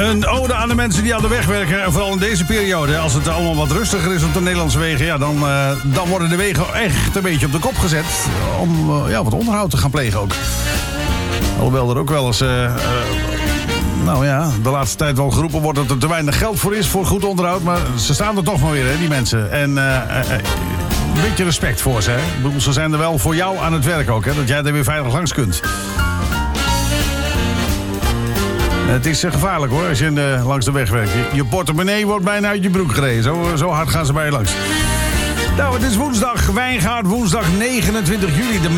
Een ode aan de mensen die aan de weg werken. En vooral in deze periode. Als het allemaal wat rustiger is op de Nederlandse wegen. Ja, dan worden de wegen echt een beetje op de kop gezet. Om wat onderhoud te gaan plegen ook. Alhoewel er ook wel eens... de laatste tijd wel geroepen wordt dat er te weinig geld voor is voor goed onderhoud. Maar ze staan er toch maar weer, hè, die mensen. En een beetje respect voor ze, hè. Ik bedoel, ze zijn er wel voor jou aan het werk ook, hè. Dat jij er weer veilig langs kunt. Het is gevaarlijk, hoor, als je langs de weg werkt. Je portemonnee wordt bijna uit je broek gereden. Zo hard gaan ze bij je langs. Nou, het is woensdag, Wijngaard, woensdag 29 juli. De